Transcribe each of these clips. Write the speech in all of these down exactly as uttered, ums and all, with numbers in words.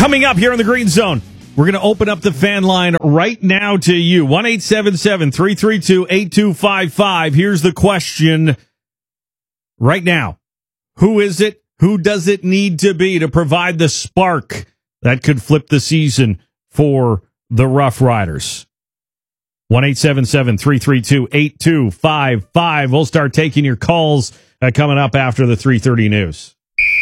Coming up here in the Green Zone, we're going to open up the fan line right now to you. one eight seven seven, three three two, eight two five five. Here's the question right now. Who is it? Who does it need to be to provide the spark that could flip the season for the Rough Riders? one eight seven seven, three three two, eight two five five. We'll start taking your calls uh, coming up after the three thirty news.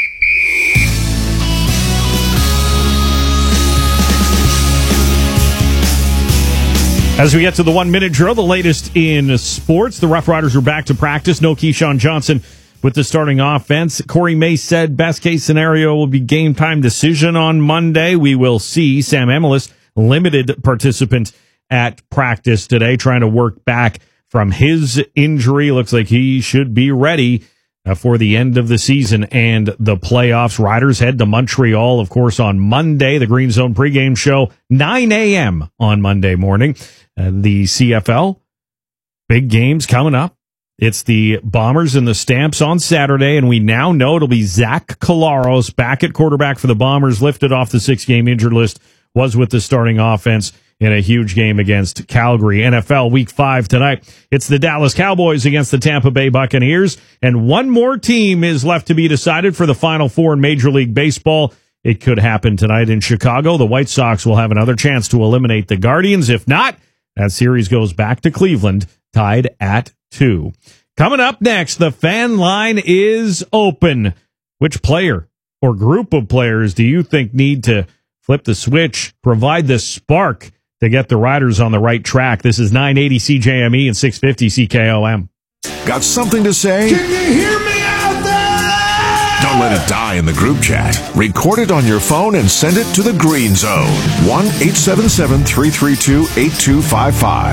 As we get to the one-minute drill, the latest in sports, the Rough Riders are back to practice. No Keyshawn Johnson with the starting offense. Corey May said best-case scenario will be game-time decision on Monday. We will see. Sam Emilus, limited participant at practice today, trying to work back from his injury. Looks like he should be ready uh, for the end of the season and the playoffs. Riders head to Montreal, of course, on Monday. The Green Zone pregame show, nine a.m. on Monday morning. Uh, the C F L, big games coming up. It's the Bombers and the Stamps on Saturday, and we now know it'll be Zach Collaros back at quarterback for the Bombers, lifted off the six-game injured list, was with the starting offense in a huge game against Calgary. N F L Week five tonight. It's the Dallas Cowboys against the Tampa Bay Buccaneers, and one more team is left to be decided for the Final Four in Major League Baseball. It could happen tonight in Chicago. The White Sox will have another chance to eliminate the Guardians. If not, that series goes back to Cleveland, tied at two. Coming up next, the fan line is open. Which player or group of players do you think need to flip the switch, provide the spark to get the Riders on the right track? This is nine eighty C J M E and six fifty C K O M. Got something to say? Can you hear me out there? Don't let it die in the group chat. Record it on your phone and send it to the Green Zone. one eight seven seven, three three two, eight two five five.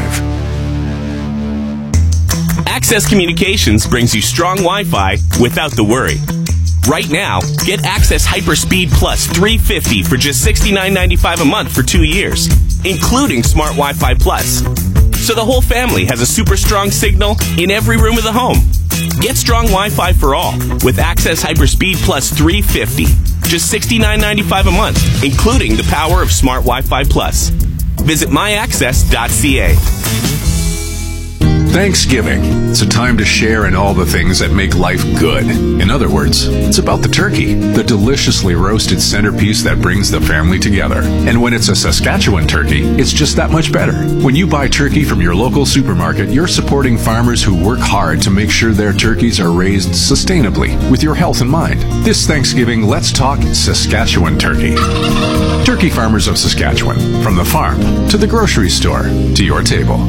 Access Communications brings you strong Wi-Fi without the worry. Right now, get Access Hyperspeed Plus three fifty for just sixty-nine ninety-five a month for two years, including Smart Wi-Fi Plus. So the whole family has a super strong signal in every room of the home. Get strong Wi-Fi for all with Access Hyperspeed Plus three fifty, just sixty-nine ninety-five a month, including the power of Smart Wi-Fi Plus. Visit my access dot c a. Thanksgiving. It's a time to share in all the things that make life good. In other words, it's about the turkey, the deliciously roasted centerpiece that brings the family together. And when it's a Saskatchewan turkey, it's just that much better. When you buy turkey from your local supermarket, you're supporting farmers who work hard to make sure their turkeys are raised sustainably with your health in mind. This Thanksgiving, let's talk Saskatchewan turkey. Turkey farmers of Saskatchewan, from the farm to the grocery store to your table.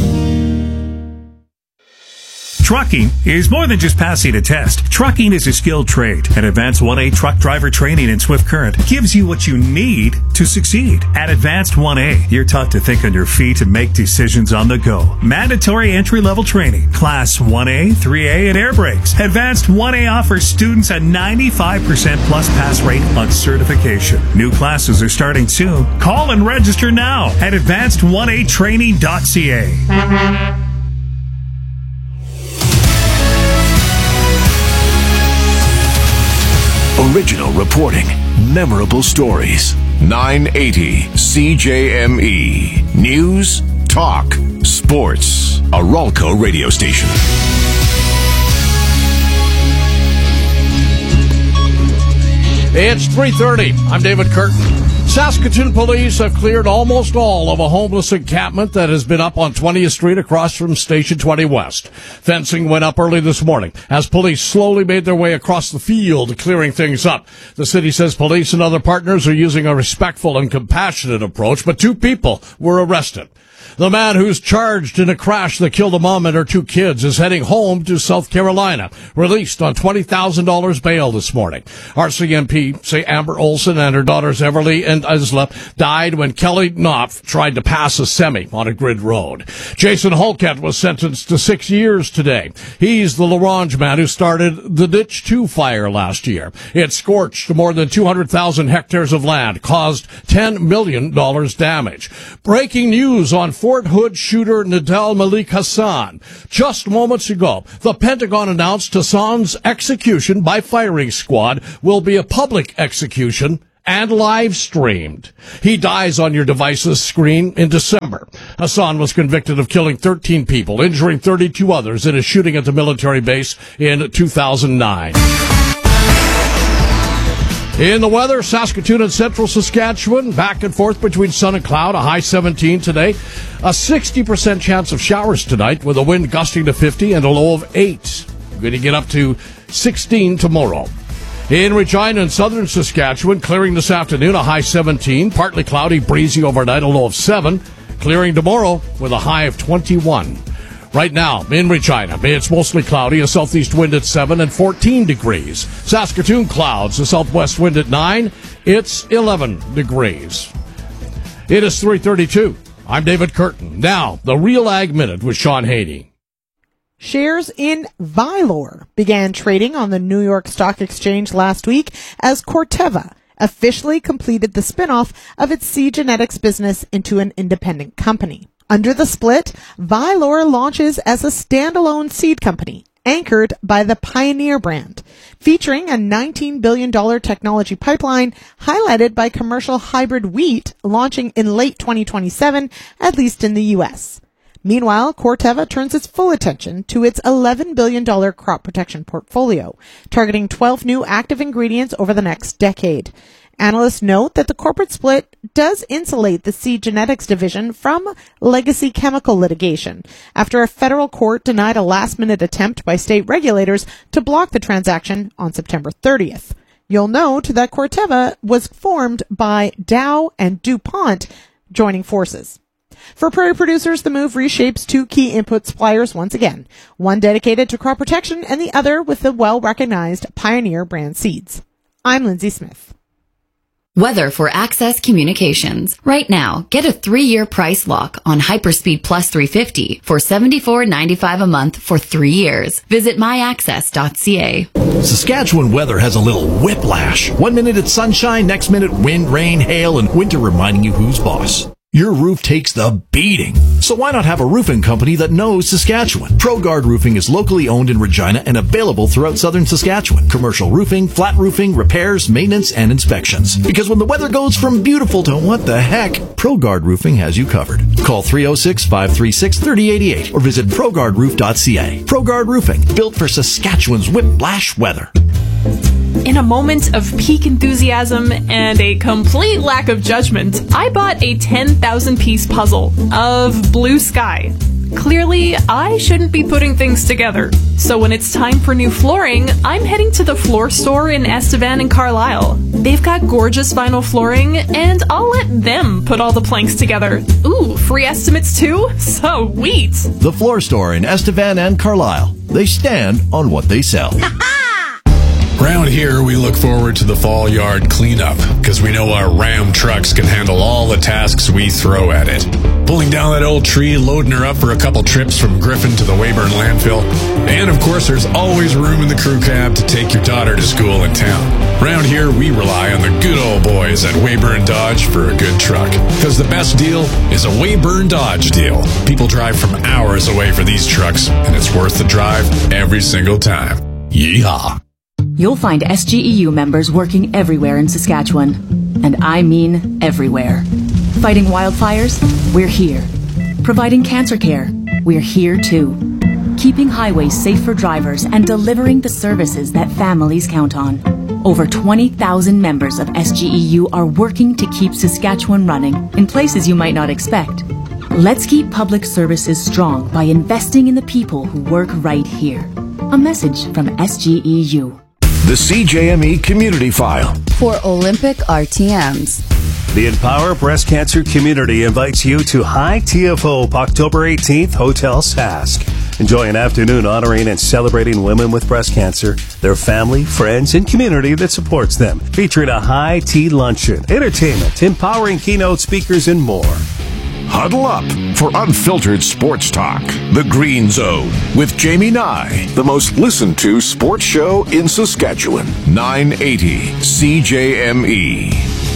Trucking is more than just passing a test. Trucking is a skilled trade, and Advanced one A truck driver training in Swift Current gives you what you need to succeed. At Advanced one A, you're taught to think on your feet and make decisions on the go. Mandatory entry-level training, Class one A, three A, and air brakes. Advanced one A offers students a ninety-five percent plus pass rate on certification. New classes are starting soon. Call and register now at advanced one a training dot c a. Original reporting, memorable stories. nine eighty C J M E. News, talk, sports. A Ralco radio station. It's three thirty. I'm David Curtin. Saskatoon police have cleared almost all of a homeless encampment that has been up on twentieth Street across from Station twenty West. Fencing went up early this morning as police slowly made their way across the field, clearing things up. The city says police and other partners are using a respectful and compassionate approach, but two people were arrested. The man who's charged in a crash that killed a mom and her two kids is heading home to South Carolina, released on twenty thousand dollars bail this morning. R C M P say Amber Olson and her daughters Everly and Isla died when Kelly Knopf tried to pass a semi on a grid road. Jason Holkett was sentenced to six years today. He's the LaRange man who started the Ditch two fire last year. It scorched more than two hundred thousand hectares of land, caused ten million dollars damage. Breaking news on Fort Hood shooter Nadal Malik Hassan. Just moments ago, the Pentagon announced Hassan's execution by firing squad will be a public execution and live streamed. He dies on your device's screen in December. Hassan was convicted of killing thirteen people, injuring thirty-two others in a shooting at the military base in two thousand nine. In the weather, Saskatoon and central Saskatchewan, back and forth between sun and cloud, a high seventeen today. A sixty percent chance of showers tonight with a wind gusting to fifty and a low of eight. Going to get up to sixteen tomorrow. In Regina and southern Saskatchewan, clearing this afternoon, a high seventeen. Partly cloudy, breezy overnight, a low of seven. Clearing tomorrow with a high of twenty-one. Right now, in Regina, it's mostly cloudy, a southeast wind at seven and fourteen degrees. Saskatoon clouds, a southwest wind at nine, it's eleven degrees. It is three thirty-two. I'm David Curtin. Now, the Real Ag Minute with Sean Haney. Shares in Vylor began trading on the New York Stock Exchange last week as Corteva officially completed the spinoff of its seed genetics business into an independent company. Under the split, Vylor launches as a standalone seed company, anchored by the Pioneer brand, featuring a nineteen billion dollars technology pipeline highlighted by commercial hybrid wheat launching in late twenty twenty-seven, at least in the U S. Meanwhile, Corteva turns its full attention to its eleven billion dollars crop protection portfolio, targeting twelve new active ingredients over the next decade. Analysts note that the corporate split does insulate the seed genetics division from legacy chemical litigation after a federal court denied a last-minute attempt by state regulators to block the transaction on September thirtieth. You'll note that Corteva was formed by Dow and DuPont joining forces. For prairie producers, the move reshapes two key input suppliers once again, one dedicated to crop protection and the other with the well-recognized Pioneer brand seeds. I'm Lindsay Smith. Weather for Access Communications. Right now, get a three-year price lock on Hyperspeed Plus three fifty for seventy-four ninety-five a month for three years. Visit my access dot c a. Saskatchewan weather has a little whiplash. One minute it's sunshine, next minute wind, rain, hail, and winter reminding you who's boss. Your roof takes the beating. So why not have a roofing company that knows Saskatchewan? ProGuard Roofing is locally owned in Regina and available throughout southern Saskatchewan. Commercial roofing, flat roofing, repairs, maintenance, and inspections. Because when the weather goes from beautiful to what the heck, ProGuard Roofing has you covered. Call three oh six, five three six, three oh eight eight or visit pro guard roof dot c a. ProGuard Roofing, built for Saskatchewan's whiplash weather. In a moment of peak enthusiasm and a complete lack of judgment, I bought a ten thousand piece puzzle of blue sky. Clearly, I shouldn't be putting things together. So when it's time for new flooring, I'm heading to the floor store in Estevan and Carlisle. They've got gorgeous vinyl flooring, and I'll let them put all the planks together. Ooh, free estimates too? Sweet! The floor store in Estevan and Carlisle. They stand on what they sell. Around here, we look forward to the fall yard cleanup because we know our Ram trucks can handle all the tasks we throw at it. Pulling down that old tree, loading her up for a couple trips from Griffin to the Weyburn landfill. And of course, there's always room in the crew cab to take your daughter to school in town. Around here, we rely on the good old boys at Weyburn Dodge for a good truck. Because the best deal is a Weyburn Dodge deal. People drive from hours away for these trucks, and it's worth the drive every single time. Yeehaw! You'll find S G E U members working everywhere in Saskatchewan. And I mean everywhere. Fighting wildfires? We're here. Providing cancer care? We're here too. Keeping highways safe for drivers and delivering the services that families count on. Over twenty thousand members of S G E U are working to keep Saskatchewan running in places you might not expect. Let's keep public services strong by investing in the people who work right here. A message from S G E U. The C J M E Community File. For Olympic R T Ms. The Empower Breast Cancer Community invites you to High T F O October eighteenth, Hotel Sask. Enjoy an afternoon honoring and celebrating women with breast cancer, their family, friends, and community that supports them. Featuring a high tea luncheon, entertainment, empowering keynote speakers, and more. Huddle up for unfiltered sports talk. The Green Zone with Jamie Nye, the most listened to sports show in Saskatchewan. nine eighty C J M E.